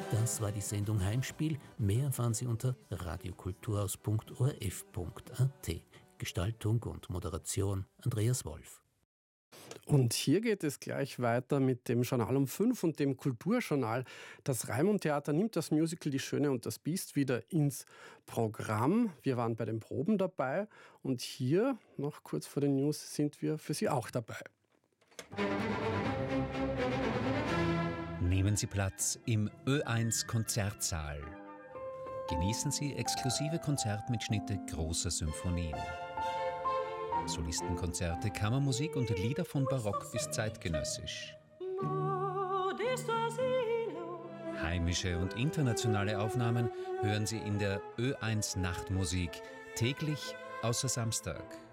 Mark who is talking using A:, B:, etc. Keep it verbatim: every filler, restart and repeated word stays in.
A: Das war die Sendung Heimspiel. Mehr erfahren Sie unter radiokulturhaus punkt o r f punkt a t. Gestaltung und Moderation Andreas Wolf.
B: Und hier geht es gleich weiter mit dem Journal um fünf und dem Kulturjournal. Das Raimund-Theater nimmt das Musical Die Schöne und das Biest wieder ins Programm. Wir waren bei den Proben dabei und hier, noch kurz vor den News, sind wir für Sie auch dabei.
C: Nehmen Sie Platz im Ö eins Konzertsaal. Genießen Sie exklusive Konzertmitschnitte großer Symphonien. Solistenkonzerte, Kammermusik und Lieder von Barock bis zeitgenössisch. Heimische und internationale Aufnahmen hören Sie in der Ö eins Nachtmusik, täglich außer Samstag.